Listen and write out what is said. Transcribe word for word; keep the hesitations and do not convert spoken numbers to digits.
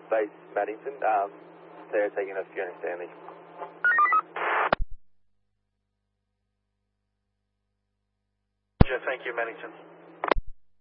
Base Maddington, um, they're taking us Fiona Stanley. Yeah, thank you, Maddington.